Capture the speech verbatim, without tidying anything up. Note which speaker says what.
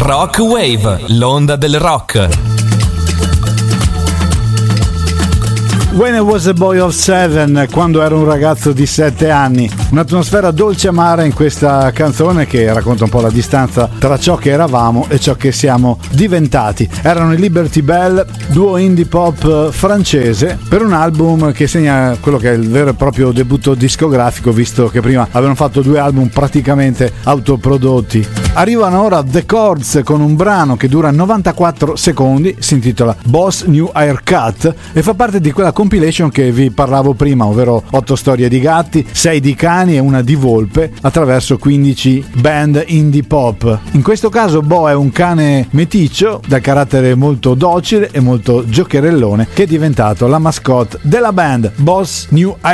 Speaker 1: Rock Wave, l'onda del rock.
Speaker 2: When I was a boy of seven, quando ero un ragazzo di sette anni. Un'atmosfera dolce e amara in questa canzone che racconta un po' la distanza tra ciò che eravamo e ciò che siamo diventati. Erano i Liberty Bell, duo indie pop francese, per un album che segna quello che è il vero e proprio debutto discografico, visto che prima avevano fatto due album praticamente autoprodotti. Arrivano ora The Chords con un brano che dura novantaquattro secondi, si intitola Boss New Haircut e fa parte di quella compilation che vi parlavo prima, ovvero otto storie di gatti, sei di cani e una di volpe attraverso quindici band indie pop. In questo caso Bo è un cane meticcio dal carattere molto docile e molto giocherellone che è diventato la mascotte della band Boss New Haircut.